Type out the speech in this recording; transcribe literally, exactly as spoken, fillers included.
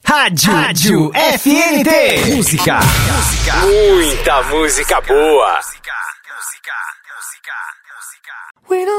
Rádio, Rádio F N T. Música. Música. Muita música boa. We don't